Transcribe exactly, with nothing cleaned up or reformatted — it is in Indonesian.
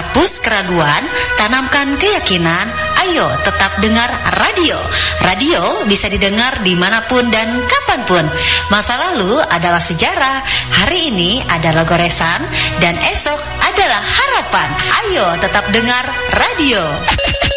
Hapus keraguan, tanamkan keyakinan. Ayo tetap dengar radio. Radio bisa didengar dimanapun dan kapanpun. Masa lalu adalah sejarah, hari ini adalah goresan, dan esok adalah harapan. Ayo tetap dengar radio.